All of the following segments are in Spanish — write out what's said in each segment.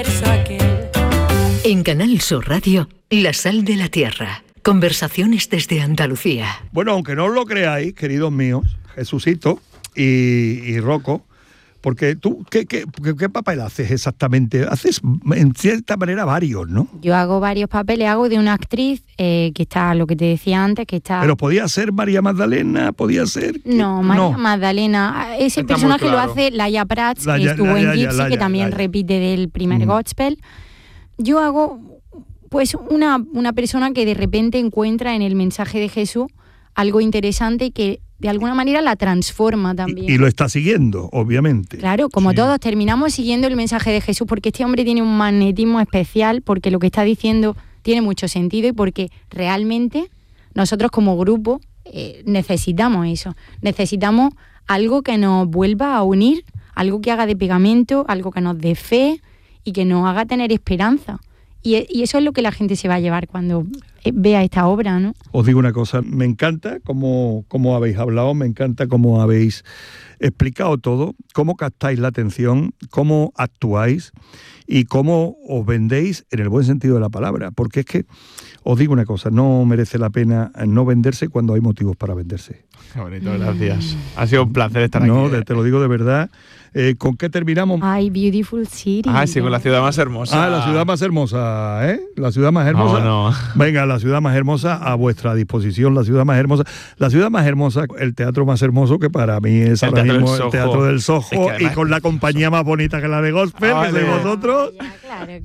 En Canal Sur Radio, La Sal de la Tierra. Conversaciones desde Andalucía. Bueno, aunque no os lo creáis, queridos míos, Jesucito y Rocco, porque tú, ¿qué papel haces exactamente? Haces, en cierta manera, varios, ¿no? Yo hago varios papeles, hago de una actriz que está, lo que te decía antes, que está... Pero podía ser María Magdalena, podía ser... No, María Magdalena. Ese Está personaje muy claro. lo hace Laia Prats, que estuvo en Gypsy, que también repite del primer Gospel. Yo hago, pues, una persona que de repente encuentra en el mensaje de Jesús algo interesante que de alguna manera la transforma también. Y lo está siguiendo, obviamente. Claro, como todos, terminamos siguiendo el mensaje de Jesús, porque este hombre tiene un magnetismo especial, porque lo que está diciendo tiene mucho sentido y porque realmente nosotros como grupo necesitamos eso. Necesitamos algo que nos vuelva a unir, algo que haga de pegamento, algo que nos dé fe y que nos haga tener esperanza. Y eso es lo que la gente se va a llevar cuando vea esta obra, ¿no? Os digo una cosa, me encanta cómo habéis hablado, me encanta cómo habéis explicado todo, cómo captáis la atención, cómo actuáis y cómo os vendéis en el buen sentido de la palabra. Porque es que, os digo una cosa, no merece la pena no venderse cuando hay motivos para venderse. Qué bonito, gracias. Ha sido un placer estar aquí. No, te lo digo de verdad. ¿Con qué terminamos? Ay, Beautiful City. Ah, sí, con la ciudad más hermosa. Ah, la ciudad más hermosa, ¿eh? La ciudad más hermosa. No. Venga, la ciudad más hermosa a vuestra disposición, la ciudad más hermosa. La ciudad más hermosa, el teatro más hermoso que para mí es ahora mismo el Teatro del Soho, es que además, y con la compañía más bonita que la de Gospel, que sois vosotros. Claro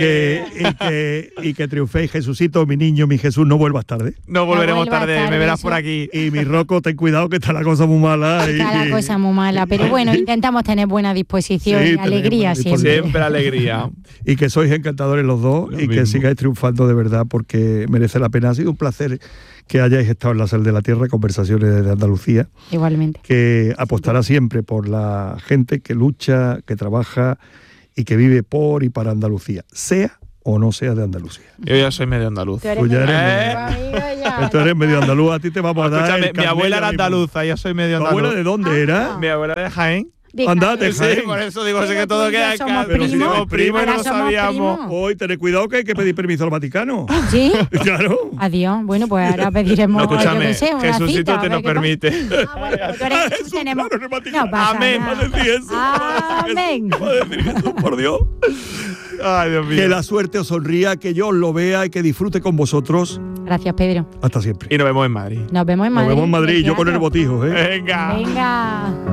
que y que triunféis, Jesucito, mi niño, mi Jesús, no vuelvas tarde. No volveremos tarde, me verás por aquí. Y mi Rocco, ten cuidado que está la cosa muy mala. Está la cosa muy mala, pero bueno, intentamos tener buena disposición y alegría siempre. Siempre alegría. Y que sois encantadores los dos y que sigáis triunfando de verdad porque merece la pena. Ha sido un placer que hayáis estado en La Sal de la Tierra, Conversaciones desde Andalucía. Igualmente. Que apostará siempre por la gente que lucha, que trabaja y que vive por y para Andalucía, sea o no sea de Andalucía. Yo ya soy medio andaluz. Tú eres medio andaluz, a ti te vamos a dar. Escúchame, mi abuela era andaluza, yo soy medio andaluz. ¿Tu abuela de dónde era? Mi abuela de Jaén. Andate, sí, por eso digo, sé que todo queda en casa. Somos primos y no lo sabíamos. Hoy tened cuidado que hay que pedir permiso al Vaticano. ¿Sí? Claro. Adiós. Bueno, pues ahora pediremos. No, escúchame, yo qué sé, una Jesucito cita, te lo permite. Bueno, pues tú eres, tenemos... No pasa Amén. nada. Va a decir eso. Amén. Va a decir eso, por Dios. Ay, Dios mío. Que la suerte os sonría, que yo os lo vea y que disfrute con vosotros. Gracias, Pedro. Hasta siempre. Y nos vemos en Madrid. Nos vemos en Madrid. Nos vemos en Madrid, yo con el botijo, ¿eh? Venga. Venga.